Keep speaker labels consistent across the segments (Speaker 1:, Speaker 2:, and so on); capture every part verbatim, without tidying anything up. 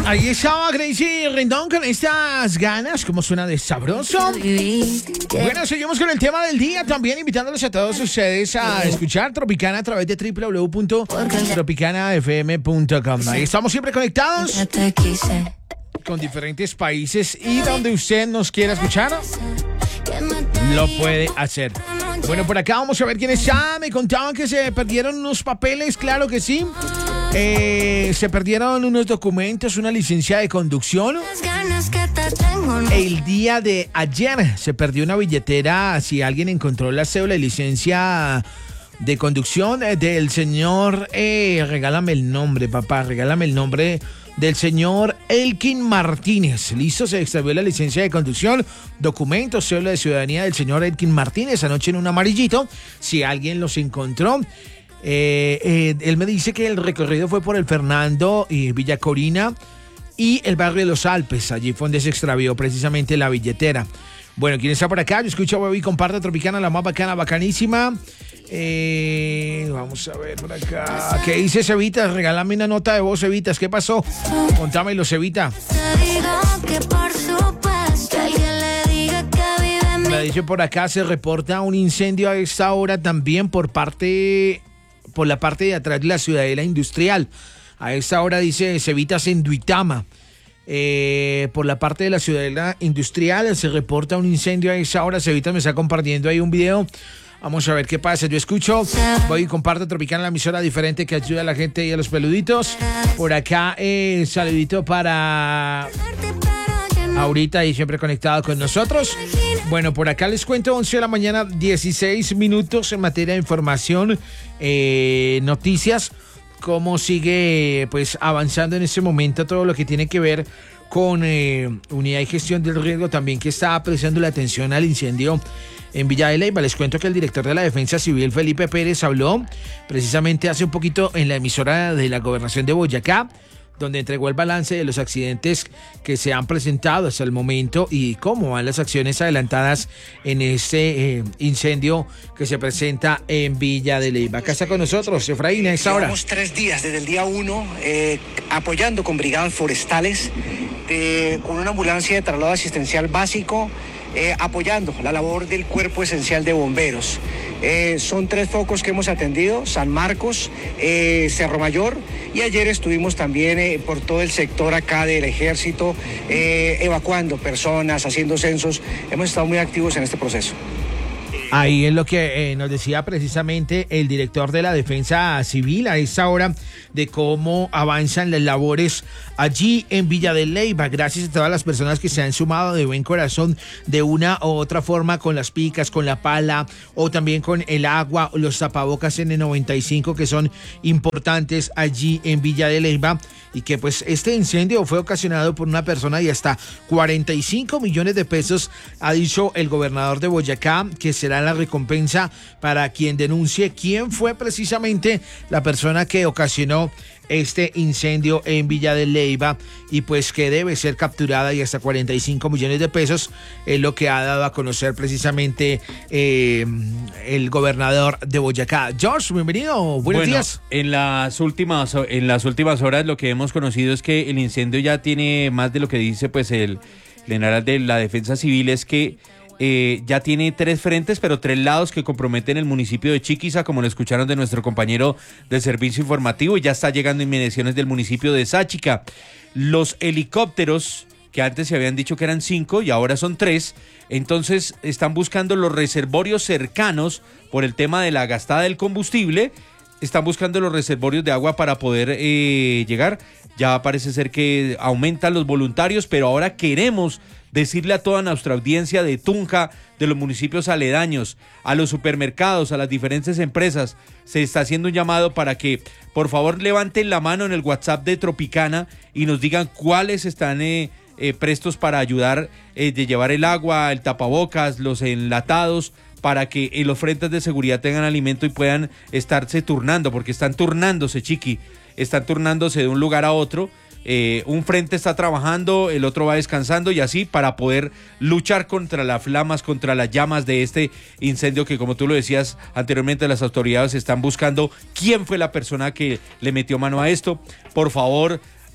Speaker 1: Ahí estaba Gracie Rendón con estas ganas, como suena de sabroso. Bueno, seguimos con el tema del día, también invitándolos a todos ustedes a escuchar Tropicana a través de w w w punto tropicana f m punto com. Ahí estamos siempre conectados con diferentes países y donde usted nos quiera escuchar, lo puede hacer. Bueno, por acá vamos a ver quién está. Me contaban que se perdieron unos papeles, claro que sí. Eh, se perdieron unos documentos, una licencia de conducción. El día de ayer se perdió una billetera. Si alguien encontró la cédula de licencia de conducción del señor, eh, regálame el nombre, papá, regálame el nombre del señor Elkin Martínez. Listo, se extravió la licencia de conducción, documentos, cédula de ciudadanía del señor Elkin Martínez, anoche en un amarillito. Si alguien los encontró, eh, eh, él me dice que el recorrido fue por el Fernando y Villa Corina y el barrio de los Alpes. Allí fue donde se extravió precisamente la billetera. Bueno, ¿quién está por acá? Yo escucho a Bebé y comparte Tropicana, la más bacana, bacanísima. Eh, vamos a ver por acá. ¿Qué dice Cevitas? Regálame una nota de voz, Cevitas. ¿Qué pasó? Contámelo, Cevita. Me dice por acá, se reporta un incendio a esta hora también por parte, por la parte de atrás de la ciudadela industrial. A esta hora dice Cevitas en Duitama. Eh, por la parte de la ciudadela industrial se reporta un incendio a esa hora. Cevitas me está compartiendo ahí un video. Vamos a ver qué pasa. Yo escucho, voy y comparto Tropicana, la emisora diferente que ayuda a la gente y a los peluditos. Por acá, eh, saludito para ahorita y siempre conectado con nosotros. Bueno, por acá les cuento, once de la mañana, dieciséis minutos en materia de información, eh, noticias. Cómo sigue pues avanzando en este momento todo lo que tiene que ver con eh, unidad y gestión del riesgo, también que está prestando la atención al incendio en Villa de Leyva. Les cuento que el director de la Defensa Civil, Felipe Pérez, habló precisamente hace un poquito en la emisora de la Gobernación de Boyacá, donde entregó el balance de los accidentes que se han presentado hasta el momento y cómo van las acciones adelantadas en este eh, incendio que se presenta en Villa de Leyva. Acá está con nosotros Efraín a esta hora.
Speaker 2: Llevamos tres días desde el día uno eh, apoyando con brigadas forestales, eh, con una ambulancia de traslado asistencial básico, eh, apoyando la labor del Cuerpo Esencial de Bomberos. Eh, son tres focos que hemos atendido: San Marcos, eh, Cerro Mayor, y ayer estuvimos también eh, por todo el sector acá del Ejército, eh, evacuando personas, haciendo censos. Hemos estado muy activos en este proceso.
Speaker 1: Ahí es lo que eh, nos decía precisamente el director de la Defensa Civil a esta hora, de cómo avanzan las labores allí en Villa de Leyva. Gracias a todas las personas que se han sumado de buen corazón de una u otra forma, con las picas, con la pala o también con el agua, los tapabocas N noventa y cinco, que son importantes allí en Villa de Leyva, y que pues este incendio fue ocasionado por una persona y hasta cuarenta y cinco millones de pesos ha dicho el gobernador de Boyacá que será la recompensa para quien denuncie quién fue precisamente la persona que ocasionó este incendio en Villa de Leyva, y pues que debe ser capturada, y hasta cuarenta y cinco millones de pesos es lo que ha dado a conocer precisamente eh, el gobernador de Boyacá. George, bienvenido, buenos
Speaker 3: bueno,
Speaker 1: días.
Speaker 3: En las últimas en las últimas horas lo que hemos conocido es que el incendio ya tiene más de lo que dice pues el general de la Defensa Civil, es que Eh, ya tiene tres frentes, pero tres lados que comprometen el municipio de Chiquiza, como lo escucharon de nuestro compañero del servicio informativo, y ya está llegando inmediaciones del municipio de Sáchica. Los helicópteros, que antes se habían dicho que eran cinco y ahora son tres, entonces están buscando los reservorios cercanos por el tema de la gastada del combustible, están buscando los reservorios de agua para poder eh, llegar. Ya parece ser que aumentan los voluntarios, pero ahora queremos decirle a toda nuestra audiencia de Tunja, de los municipios aledaños, a los supermercados, a las diferentes empresas, se está haciendo un llamado para que por favor levanten la mano en el WhatsApp de Tropicana y nos digan cuáles están eh, eh, prestos para ayudar eh, de llevar el agua, el tapabocas, los enlatados, para que eh, los frentes de seguridad tengan alimento y puedan estarse turnando, porque están turnándose, Chiqui, están turnándose de un lugar a otro. Eh, un frente está trabajando, el otro va descansando, y así para poder luchar contra las flamas, contra las llamas de este incendio que, como tú lo decías anteriormente, las autoridades están buscando quién fue la persona que le metió mano a esto. Por favor,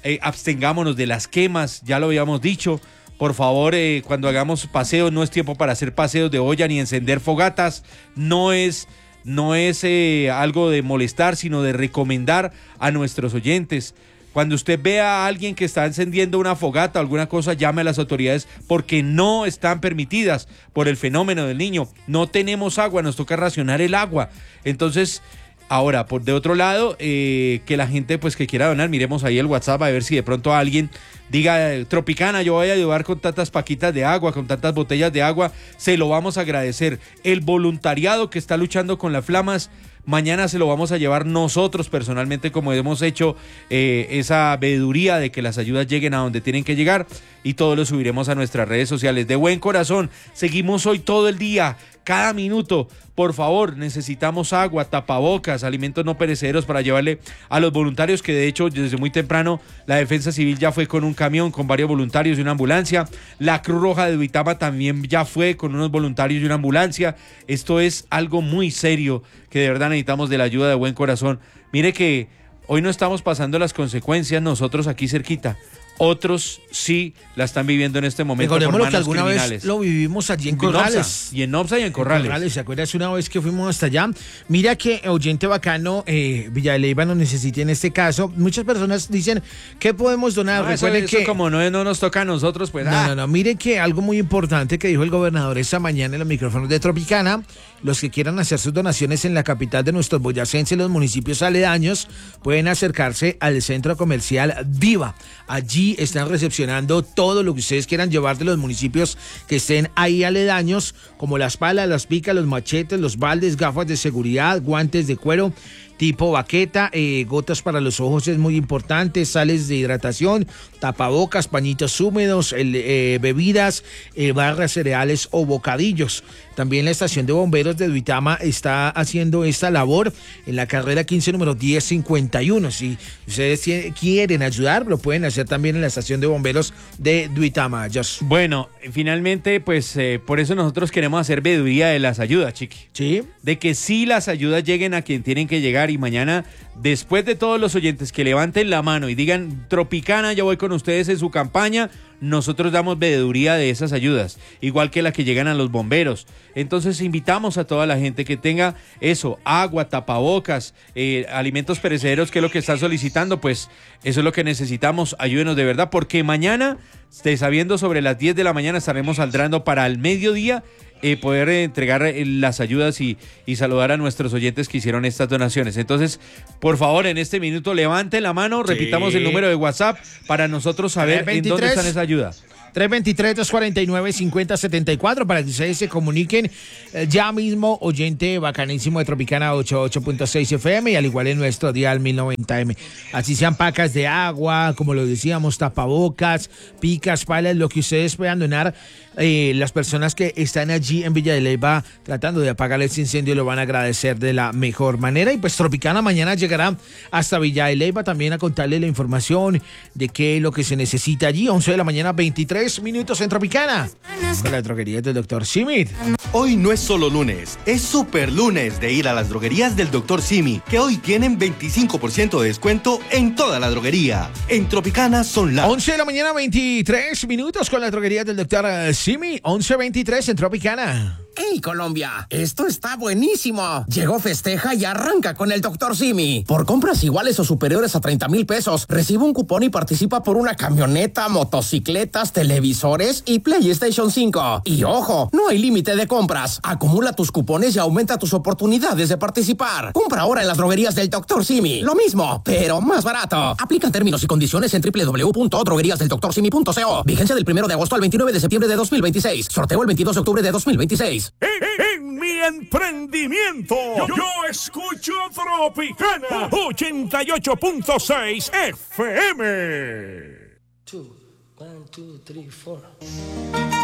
Speaker 3: eh, abstengámonos de las quemas, ya lo habíamos dicho. Por favor, eh, cuando hagamos paseos, no es tiempo para hacer paseos de olla ni encender fogatas. No es, no es eh, algo de molestar, sino de recomendar a nuestros oyentes. Cuando usted vea a alguien que está encendiendo una fogata o alguna cosa, llame a las autoridades porque no están permitidas por el fenómeno del Niño. No tenemos agua, nos toca racionar el agua. Entonces, ahora, por de otro lado, eh, que la gente pues que quiera donar, miremos ahí el WhatsApp a ver si de pronto alguien diga, Tropicana, yo voy a ayudar con tantas paquitas de agua, con tantas botellas de agua, se lo vamos a agradecer. El voluntariado que está luchando con las flamas, mañana se lo vamos a llevar nosotros personalmente, como hemos hecho eh, esa veeduría de que las ayudas lleguen a donde tienen que llegar, y todo lo subiremos a nuestras redes sociales. De buen corazón, seguimos hoy todo el día, cada minuto. Por favor, necesitamos agua, tapabocas, alimentos no perecederos para llevarle a los voluntarios, que de hecho desde muy temprano la Defensa Civil ya fue con un camión con varios voluntarios y una ambulancia. La Cruz Roja de Duitama también ya fue con unos voluntarios y una ambulancia. Esto es algo muy serio que de verdad necesitamos de la ayuda de buen corazón. Mire que hoy no estamos pasando las consecuencias nosotros aquí cerquita. Otros sí la están viviendo en este momento.
Speaker 1: Recordemos que alguna vez lo vivimos allí en Corrales.
Speaker 3: Y en Nopsa y en Corrales. En Corrales,
Speaker 1: ¿se acuerdas una vez que fuimos hasta allá? Mira que oyente bacano, eh, Villa de Leyva nos necesita en este caso. Muchas personas dicen, ¿qué podemos donar?
Speaker 3: No, eso,
Speaker 1: Recuerden
Speaker 3: eso
Speaker 1: que
Speaker 3: como no, no nos toca a nosotros, pues.
Speaker 1: No,
Speaker 3: ah.
Speaker 1: no, no. Mire que algo muy importante que dijo el gobernador esta mañana en los micrófonos de Tropicana: los que quieran hacer sus donaciones en la capital de nuestros boyacenses, los municipios aledaños, pueden acercarse al centro comercial Viva. Allí están recepcionando todo lo que ustedes quieran llevar de los municipios que estén ahí aledaños, como las palas, las picas, los machetes, los baldes, gafas de seguridad, guantes de cuero tipo baqueta, eh, gotas para los ojos es muy importante, sales de hidratación, tapabocas, pañitos húmedos, el, eh, bebidas, eh, barras, cereales o bocadillos. También la estación de bomberos de Duitama está haciendo esta labor en la carrera quince, número diez cincuenta y uno. Si ustedes quieren ayudar, lo pueden hacer también en la estación de bomberos de Duitama. Just.
Speaker 3: Bueno, finalmente, pues eh, por eso nosotros queremos hacer veeduría de las ayudas, Chiqui.
Speaker 1: Sí.
Speaker 3: De que sí las ayudas lleguen a quien tienen que llegar, y mañana, después de todos los oyentes que levanten la mano y digan, Tropicana, yo voy con ustedes en su campaña, nosotros damos veeduría de esas ayudas, igual que la que llegan a los bomberos. Entonces invitamos a toda la gente que tenga eso, agua, tapabocas, eh, alimentos perecederos, que es lo que están solicitando, pues eso es lo que necesitamos. Ayúdenos de verdad, porque mañana, sabiendo sobre las diez de la mañana, estaremos saldrando para el mediodía, Eh, poder eh, entregar eh, las ayudas y, y saludar a nuestros oyentes que hicieron estas donaciones. Entonces, por favor, en este minuto levanten la mano, sí. Repitamos el número de WhatsApp para nosotros saber en dónde están esa ayuda.
Speaker 1: tres veintitrés, dos cuarenta y nueve, cincuenta setenta y cuatro para que ustedes se comuniquen eh, ya mismo, oyente bacanísimo de Tropicana ochenta y ocho punto seis F M, y al igual en nuestro dial mil noventa M. Así sean pacas de agua, como lo decíamos, tapabocas, picas, palas, lo que ustedes puedan donar. Eh, las personas que están allí en Villa de Leyva tratando de apagar ese incendio lo van a agradecer de la mejor manera. Y pues Tropicana mañana llegará hasta Villa de Leyva también a contarle la información de qué es lo que se necesita allí. once de la mañana, veintitrés minutos en Tropicana, con las droguerías del doctor Simi.
Speaker 4: Hoy no es solo lunes, es super lunes de ir a las droguerías del doctor Simi, que hoy tienen veinticinco por ciento de descuento en toda la droguería. En Tropicana son las
Speaker 1: once de la mañana, veintitrés minutos con las droguerías del doctor Simi, once veintitrés en Tropicana.
Speaker 5: ¡Hey, Colombia! Esto está buenísimo. Llegó, festeja y arranca con el doctor Simi. Por compras iguales o superiores a treinta mil pesos, recibe un cupón y participa por una camioneta, motocicletas, televisores y PlayStation cinco. Y ojo, no hay límite de compras. Acumula tus cupones y aumenta tus oportunidades de participar. Compra ahora en las droguerías del doctor Simi. Lo mismo, pero más barato. Aplican términos y condiciones en doble u doble u doble u punto droguerías del doctor simi punto co. Vigencia del primero de agosto al veintinueve de septiembre de dos mil veintiséis. Sorteo el veintidós de octubre de dos mil veintiséis.
Speaker 6: En, en, en mi emprendimiento, yo, yo escucho Tropicana ochenta y ocho punto seis F M.
Speaker 7: Two, one, two, three, four.